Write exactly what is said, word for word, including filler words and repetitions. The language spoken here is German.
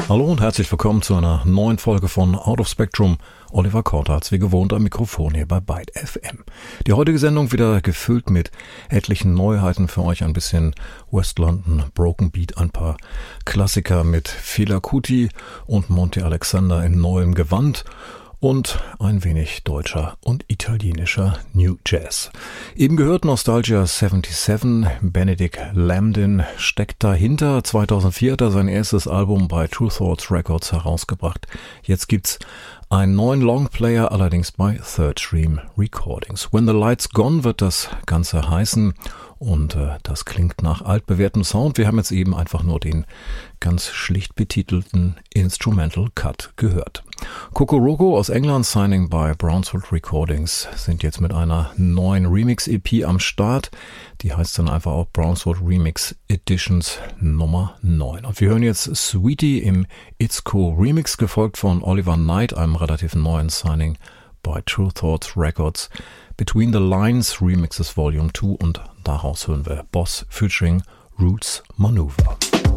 Hallo und herzlich willkommen zu einer neuen Folge von Out of Spectrum. Oliver Kortarz, wie gewohnt am Mikrofon hier bei Byte F M. Die heutige Sendung wieder gefüllt mit etlichen Neuheiten für euch, ein bisschen West London, Broken Beat, ein paar Klassiker mit Fela Kuti und Monty Alexander in neuem Gewand und ein wenig deutscher und italienischer New Jazz. Eben gehört Nostalgia siebenundsiebzig, Benedict Lambdin steckt dahinter. zweitausendvier hat er sein erstes Album bei True Thoughts Records herausgebracht. Jetzt gibt's einen neuen Longplayer, allerdings bei Third Stream Recordings. When the Light's Gone wird das Ganze heißen und äh, das klingt nach altbewährtem Sound. Wir haben jetzt eben einfach nur den ganz schlicht betitelten Instrumental Cut gehört. Kokoroko aus England, Signing bei Brownswood Recordings, sind jetzt mit einer neuen Remix-E P am Start. Die heißt dann einfach auch Brownswood Remix Editions Nummer neun. Und wir hören jetzt Sweetie im It's Co Remix, gefolgt von Oliver Knight, einem relativ neuen Signing bei True Thoughts Records. Between the Lines Remixes Volume zwei und daraus hören wir Boss featuring Roots Maneuver.